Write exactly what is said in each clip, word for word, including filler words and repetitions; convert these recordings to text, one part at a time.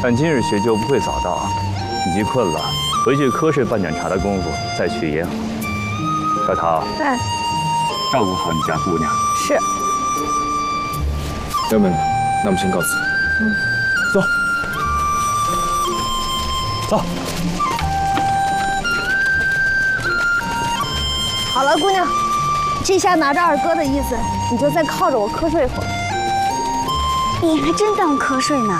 但今日学究不会早到，已经困了，回去瞌睡半点茶的功夫再去也好。小桃， 哎， 照顾好你家姑娘。 是。 没有问题，那我们先告辞。嗯，走，走。 好了，姑娘，这下拿着二哥的意思，你就再靠着我瞌睡会儿。 你还真当瞌睡呢？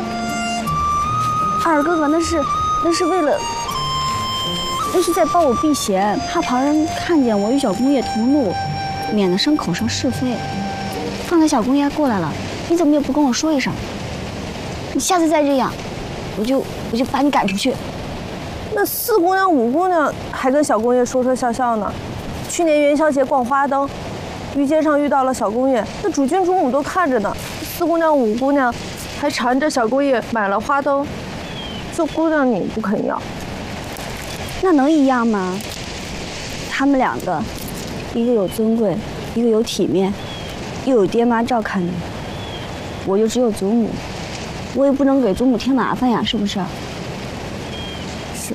二哥哥那是那是为了，那是在帮我避嫌，怕旁人看见我与小公爷同路，免得生口舌是非。刚才小公爷过来了，你怎么也不跟我说一声？你下次再这样，我就我就把你赶出去。 那四姑娘、五姑娘还跟小公爷说说笑笑呢。去年元宵节逛花灯，御街上遇到了小公爷，那主君主母都看着呢。四姑娘、五姑娘还缠着小公爷买了花灯，这姑娘你不肯要， 那能一样吗？他们两个，一个有尊贵，一个有体面，又有爹妈照看你，我就只有祖母，我也不能给祖母添麻烦呀，是不是？ 是。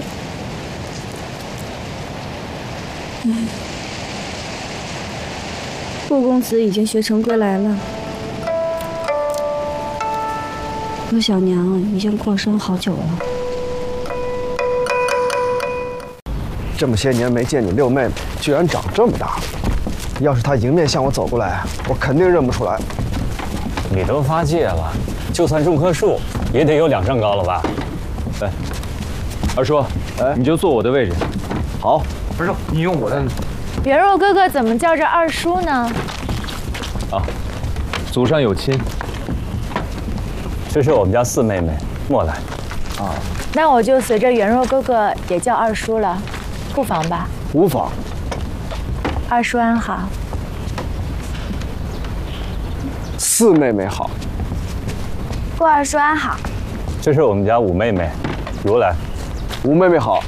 嗯。顾公子已经学成归来了，我小娘已经过身好久了。 这么些年没见你六妹妹，居然长这么大了。要是她迎面向我走过来，我肯定认不出来。 你都发戒了，就算种棵树，也得有两丈高了吧？来，二叔，哎，你就坐我的位置。好， 二叔，你用我的。 元若哥哥怎么叫这二叔呢？ 啊，祖上有亲。这是我们家四妹妹莫兰。 啊，那我就随着元若哥哥也叫二叔了，不妨吧？ 无妨。 二叔安好。 四妹妹好。 顾二叔安好。 这是我们家五妹妹如来。 五妹妹好。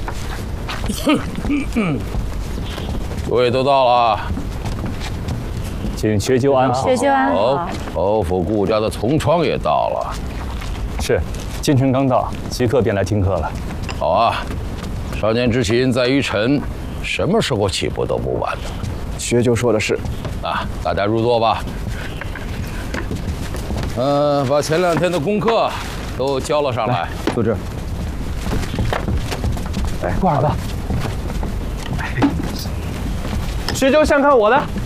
诸位都到了， 请学究安好。 学究安好。 侯府顾家的从窗也到了。 是，今晨刚到，即刻便来听课了。 好啊，少年之心在于晨，什么时候起步都不晚的。 学究说的是。 啊，大家入座吧。嗯、呃，把前两天的功课都交了上来。 坐这儿。哎，顾二哥。 学究先看我的。